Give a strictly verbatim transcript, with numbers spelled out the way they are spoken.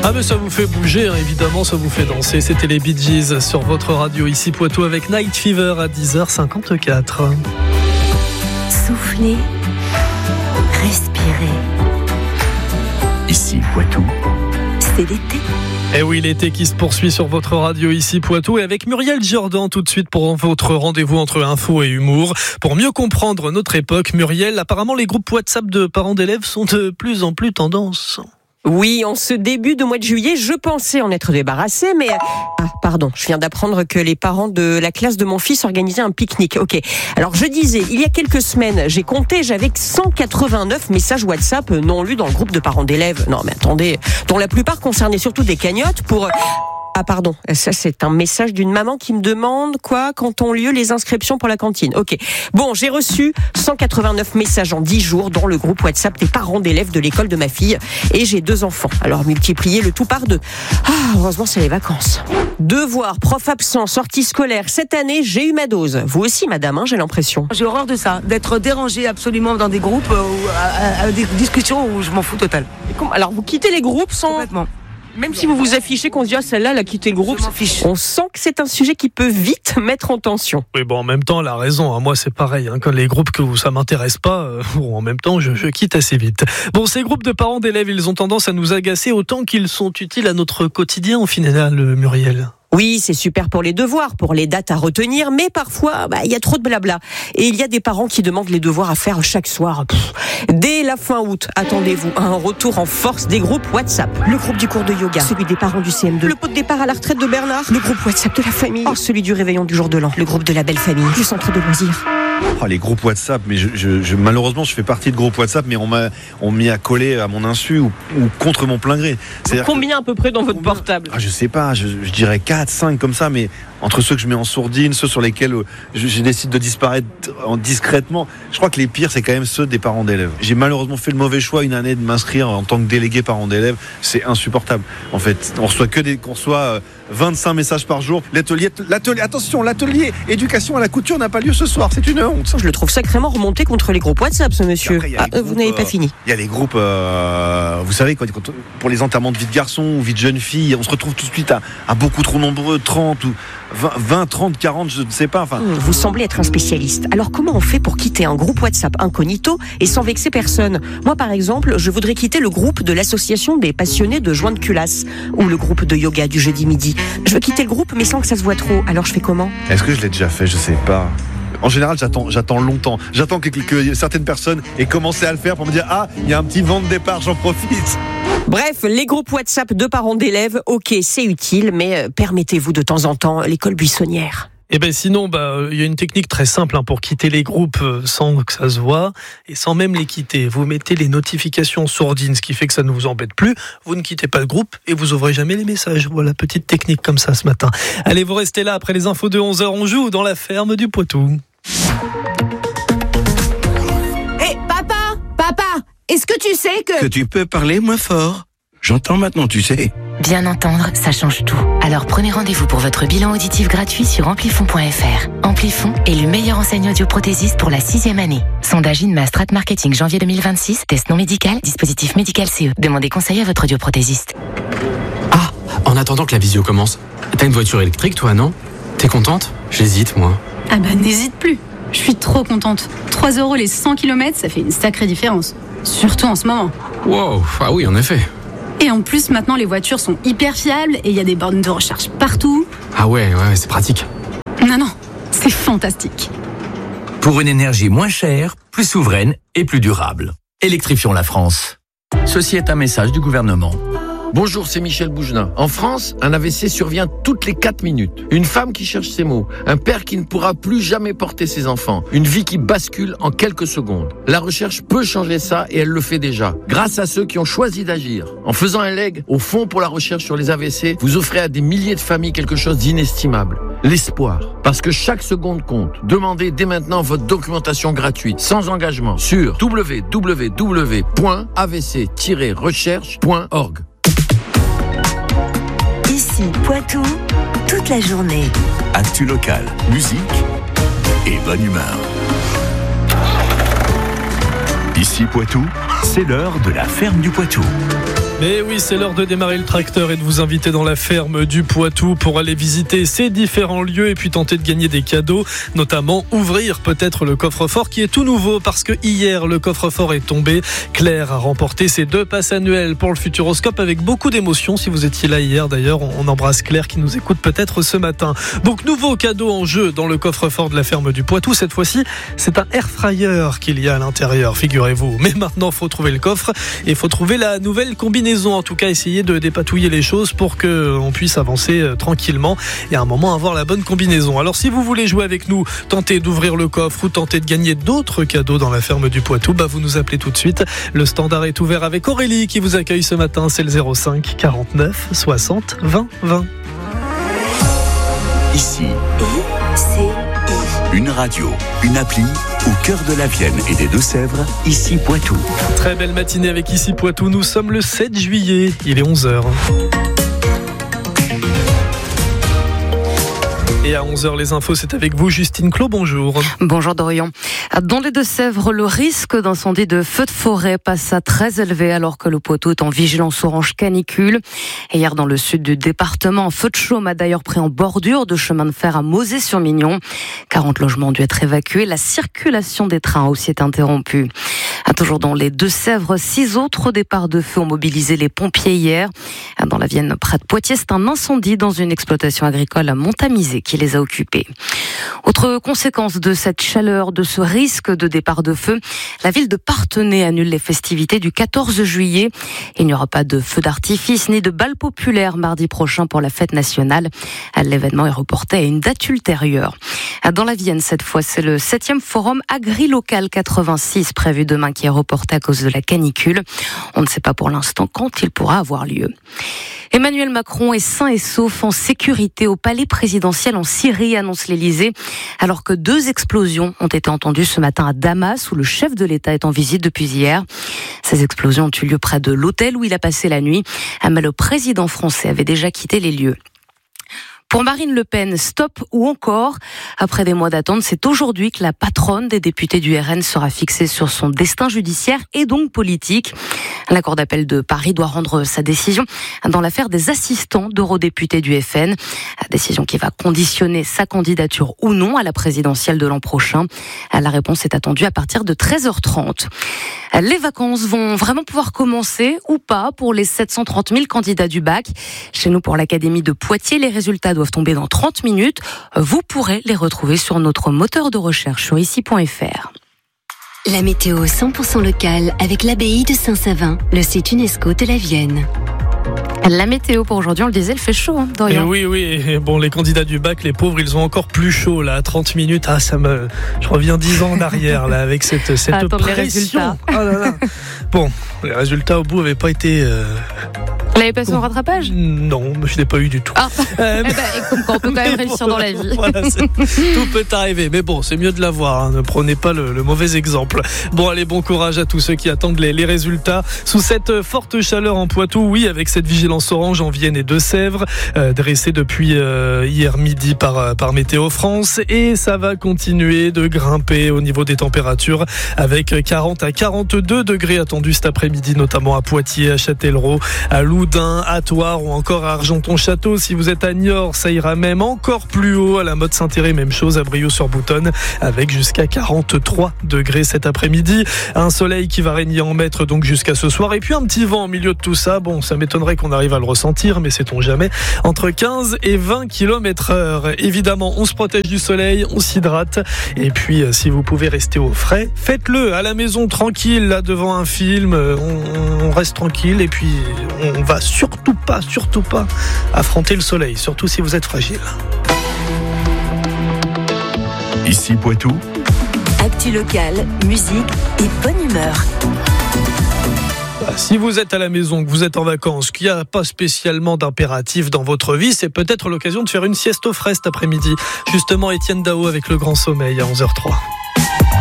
Ah mais ça vous fait bouger, hein, évidemment, ça vous fait danser. C'était les Bee Gees sur votre radio ici Poitou avec Night Fever à dix heures cinquante-quatre. Soufflez, respirez. Ici Poitou, c'est l'été. Et oui, l'été qui se poursuit sur votre radio ici Poitou et avec Muriel Jordan tout de suite pour votre rendez-vous entre info et humour. Pour mieux comprendre notre époque, Muriel, apparemment les groupes WhatsApp de parents d'élèves sont de plus en plus tendance. Oui, en ce début de mois de juillet, je pensais en être débarrassée, mais... Ah, pardon, je viens d'apprendre que les parents de la classe de mon fils organisaient un pique-nique. Ok, alors je disais, il y a quelques semaines, j'ai compté, j'avais cent quatre-vingt-neuf messages WhatsApp non lus dans le groupe de parents d'élèves. Non, mais attendez, dont la plupart concernaient surtout des cagnottes pour... Ah pardon, ça c'est un message d'une maman qui me demande quoi quand ont lieu les inscriptions pour la cantine. Ok, bon, j'ai reçu cent quatre-vingt-neuf messages en dix jours dans le groupe WhatsApp des parents d'élèves de l'école de ma fille et j'ai deux enfants. Alors multipliez le tout par deux. Ah, heureusement c'est les vacances. Devoirs, prof absent, sortie scolaire. Cette année, j'ai eu ma dose. Vous aussi madame, hein, j'ai l'impression. J'ai horreur de ça, d'être dérangée absolument dans des groupes euh, ou à, à, à des discussions où je m'en fous total. Alors vous quittez les groupes sans... Complètement. Même si vous vous affichez qu'on se dit ah celle-là elle a quitté le groupe, on sent que c'est un sujet qui peut vite mettre en tension. Oui bon en même temps elle a raison, hein. Moi c'est pareil, hein. Quand les groupes que ça m'intéresse pas, euh, bon, en même temps je, je quitte assez vite. Bon ces groupes de parents d'élèves ils ont tendance à nous agacer autant qu'ils sont utiles à notre quotidien au final, Muriel. Oui, c'est super pour les devoirs, pour les dates à retenir, mais parfois, bah, il y a trop de blabla. Et il y a des parents qui demandent les devoirs à faire chaque soir. Pff. Dès la fin août, attendez-vous à un retour en force des groupes WhatsApp. Le groupe du cours de yoga, celui des parents du C M deux, le pot de départ à la retraite de Bernard, le groupe WhatsApp de la famille, oh, celui du réveillon du jour de l'an, le groupe de la belle famille, du centre de loisirs. Oh, les groupes WhatsApp, mais je, je, je, malheureusement je fais partie de groupes WhatsApp, mais on m'a on m'y a collé à mon insu ou, ou contre mon plein gré. Combien à peu près dans votre combien, portable? ah, Je sais pas, je, je dirais quatre, cinq comme ça, mais entre ceux que je mets en sourdine, ceux sur lesquels je, je décide de disparaître en discrètement, je crois que les pires c'est quand même ceux des parents d'élèves. J'ai malheureusement fait le mauvais choix une année de m'inscrire en tant que délégué parent d'élèves, c'est insupportable. En fait, on reçoit que des, on reçoit vingt-cinq messages par jour. L'atelier, l'atelier, attention, l'atelier éducation à la couture n'a pas lieu ce soir, c'est une honte. Je le trouve sacrément remonté contre les groupes WhatsApp, ce monsieur. Après, ah, groupes, vous n'avez pas fini. Il y a les groupes, euh, vous savez, quand, quand, pour les enterrements de vie de garçon ou vie de jeune fille, on se retrouve tout de suite à, à beaucoup trop nombreux, trente ou vingt, trente, quarante, je ne sais pas. Enfin. Vous semblez être un spécialiste. Alors comment on fait pour quitter un groupe WhatsApp incognito et sans vexer personne? Moi, par exemple, je voudrais quitter le groupe de l'association des passionnés de joints de culasse ou le groupe de yoga du jeudi midi. Je veux quitter le groupe, mais sans que ça se voit trop. Alors je fais comment? Est-ce que je l'ai déjà fait? Je sais pas. En général, j'attends, j'attends longtemps. J'attends que, que certaines personnes aient commencé à le faire pour me dire ah, il y a un petit vent de départ, j'en profite. Bref, les groupes WhatsApp de parents d'élèves, ok, c'est utile, mais permettez-vous de temps en temps l'école buissonnière. Et ben sinon, bah il y a une technique très simple hein, pour quitter les groupes sans que ça se voit et sans même les quitter. Vous mettez les notifications sourdines, ce qui fait que ça ne vous embête plus. Vous ne quittez pas le groupe et vous ouvrez jamais les messages. Voilà, petite technique comme ça ce matin. Allez, vous restez là après les infos de onze heures. On joue dans la ferme du Poitou. Hé, hey, papa, papa, est-ce que tu sais que... Que tu peux parler moins fort. J'entends maintenant, tu sais. Bien entendre, ça change tout. Alors prenez rendez-vous pour votre bilan auditif gratuit sur amplifon point f r. Amplifon est le meilleur enseignant audioprothésiste pour la sixième année. Sondage INMA Strat Marketing janvier deux mille vingt-six. Test non médical, dispositif médical C E. Demandez conseil à votre audioprothésiste. Ah, en attendant que la visio commence, t'as une voiture électrique toi, non? T'es contente? J'hésite, moi. Ah bah n'hésite plus. Je suis trop contente. trois euros les cent kilomètres, ça fait une sacrée différence. Surtout en ce moment. Wow, ah oui, en effet. Et en plus, maintenant, les voitures sont hyper fiables et il y a des bornes de recharge partout. Ah ouais, ouais, c'est pratique. Non, non, c'est fantastique. Pour une énergie moins chère, plus souveraine et plus durable. Électrifions la France. Ceci est un message du gouvernement. Bonjour, c'est Michel Bougelin. En France, un A V C survient toutes les quatre minutes. Une femme qui cherche ses mots. Un père qui ne pourra plus jamais porter ses enfants. Une vie qui bascule en quelques secondes. La recherche peut changer ça et elle le fait déjà. Grâce à ceux qui ont choisi d'agir. En faisant un leg au Fonds pour la recherche sur les A V C, vous offrez à des milliers de familles quelque chose d'inestimable. L'espoir. Parce que chaque seconde compte. Demandez dès maintenant votre documentation gratuite, sans engagement, sur w w w point a v c tiret recherche point org. Ici, Poitou, toute la journée. Actu local, musique et bonne humeur. Ici Poitou, c'est l'heure de la ferme du Poitou. Et oui, c'est l'heure de démarrer le tracteur et de vous inviter dans la ferme du Poitou pour aller visiter ces différents lieux et puis tenter de gagner des cadeaux, notamment ouvrir peut-être le coffre-fort qui est tout nouveau parce que hier le coffre-fort est tombé. Claire a remporté ses deux passes annuelles pour le Futuroscope avec beaucoup d'émotion. Si vous étiez là hier d'ailleurs, on embrasse Claire qui nous écoute peut-être ce matin. Donc nouveau cadeau en jeu dans le coffre-fort de la ferme du Poitou. Cette fois-ci, c'est un air fryer qu'il y a à l'intérieur, figurez-vous. Mais maintenant, il faut trouver le coffre et il faut trouver la nouvelle combinaison. En tout cas, essayer de dépatouiller les choses pour qu'on puisse avancer tranquillement et à un moment avoir la bonne combinaison. Alors si vous voulez jouer avec nous, tenter d'ouvrir le coffre ou tenter de gagner d'autres cadeaux dans la ferme du Poitou, bah vous nous appelez tout de suite. Le standard est ouvert avec Aurélie qui vous accueille ce matin. C'est le zéro cinq quarante-neuf soixante vingt vingt. Ici, une radio, une appli au cœur de la Vienne et des Deux-Sèvres, Ici Poitou. Très belle matinée avec Ici Poitou. Nous sommes le sept juillet, il est onze heures. Et à onze heures, les infos, c'est avec vous, Justine Clos, bonjour. Bonjour Dorian. Dans les Deux-Sèvres, le risque d'incendie de feux de forêt passe à très élevé alors que le Poitou est en vigilance orange canicule. Et hier, dans le sud du département, un feu de chaume a d'ailleurs pris en bordure de chemin de fer à Mauzé-sur-Mignon. quarante logements ont dû être évacués. La circulation des trains a aussi été interrompue. Toujours dans les Deux-Sèvres, six autres départs de feu ont mobilisé les pompiers hier. Dans la Vienne, près de Poitiers, c'est un incendie dans une exploitation agricole à Montamisé qui les a occupés. Autre conséquence de cette chaleur, de ce risque de départ de feu, la ville de Parthenay annule les festivités du quatorze juillet. Il n'y aura pas de feu d'artifice ni de bal populaire mardi prochain pour la fête nationale. L'événement est reporté à une date ultérieure. Dans la Vienne, cette fois, c'est le septième forum Agri-Local quatre-vingt-six prévu demain qui est reporté à cause de la canicule. On ne sait pas pour l'instant quand il pourra avoir lieu. Emmanuel Macron est sain et sauf en sécurité au palais présidentiel en Syrie, annonce l'Élysée, alors que deux explosions ont été entendues ce matin à Damas, où le chef de l'État est en visite depuis hier. Ces explosions ont eu lieu près de l'hôtel où il a passé la nuit, mais le président français avait déjà quitté les lieux. Pour Marine Le Pen, stop ou encore. Après des mois d'attente, c'est aujourd'hui que la patronne des députés du R N sera fixée sur son destin judiciaire et donc politique. La Cour d'appel de Paris doit rendre sa décision dans l'affaire des assistants d'eurodéputés du F N. Décision qui va conditionner sa candidature ou non à la présidentielle de l'an prochain. La réponse est attendue à partir de treize heures trente. Les vacances vont vraiment pouvoir commencer ou pas pour les sept cent trente mille candidats du bac. Chez nous, pour l'Académie de Poitiers, les résultats doivent tomber dans trente minutes. Vous pourrez les retrouver sur notre moteur de recherche sur ici point f r. La météo cent pour cent locale avec l'abbaye de Saint-Savin, le site UNESCO de la Vienne. La météo pour aujourd'hui, on le disait, elle fait chaud, hein, Dorian. Et oui, oui. Et bon, les candidats du bac, les pauvres, ils ont encore plus chaud là. À trente minutes, ah, ça me, je reviens dix ans en arrière là avec cette cette Attends, pression. Oh là là. Bon, les résultats au bout n'avaient pas été. Euh... Vous l'avez passé au rattrapage ? Non, je l'ai pas eu du tout. Ah, euh, eh ben, écoute, on peut quand même réussir dans la vie. Voilà, tout peut arriver, mais bon, c'est mieux de l'avoir. Hein. Ne prenez pas le, le mauvais exemple. Bon, allez, bon courage à tous ceux qui attendent les, les résultats. Sous cette forte chaleur en Poitou, oui, avec cette vigilance orange en Vienne et Deux-Sèvres, euh, dressée depuis euh, hier midi par, par Météo France, et ça va continuer de grimper au niveau des températures avec quarante à quarante-deux degrés attendus cet après-midi, notamment à Poitiers, à Châtellerault, à Loudun, à Thouars ou encore à Argenton-Château. Si vous êtes à Niort, ça ira même encore plus haut. À la Motte-Saint-Thérèse, même chose à Brioude-sur-Boutonne, avec jusqu'à quarante-trois degrés cet après-midi. Un soleil qui va régner en maître donc jusqu'à ce soir. Et puis un petit vent au milieu de tout ça. Bon, ça m'étonnerait qu'on arrive à le ressentir, mais sait-on jamais. Entre quinze et vingt kilomètres heure. Évidemment, on se protège du soleil, on s'hydrate. Et puis, si vous pouvez rester au frais, faites-le à la maison tranquille, là devant un film. On, on reste tranquille et puis on va surtout pas, surtout pas affronter le soleil, surtout si vous êtes fragile. Ici Poitou. Actu locale, musique et bonne humeur. Si vous êtes à la maison, que vous êtes en vacances, qu'il n'y a pas spécialement d'impératif dans votre vie, c'est peut-être l'occasion de faire une sieste au frais cet après-midi. Justement, Étienne Dao avec Le Grand Sommeil à onze heures zéro trois.